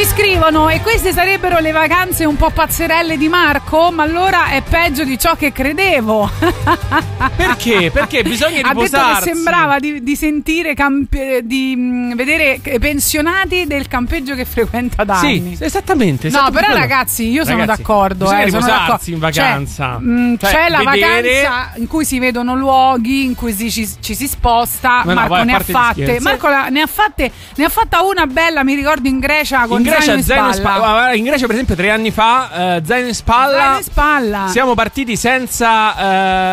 scrivono: e queste sarebbero le vacanze un po' pazzerelle di Marco? Ma allora è peggio di ciò che credevo. Perché? Perché bisogna riposarsi. Ha detto che sembrava di sentire di vedere pensionati del campeggio che frequenta da anni. Sì, esattamente. No, però ragazzi, io sono d'accordo. Bisogna sono riposarsi in vacanza. C'è la vacanza in cui si vedono luoghi, in cui ci si sposta. No, Marco ne ha fatte. Marco ne ha fatta una bella, mi ricordo, in Grecia con zaino in spalla. In Grecia, per esempio, 3 anni fa, zaino in spalla. Zaino in spalla. Siamo partiti senza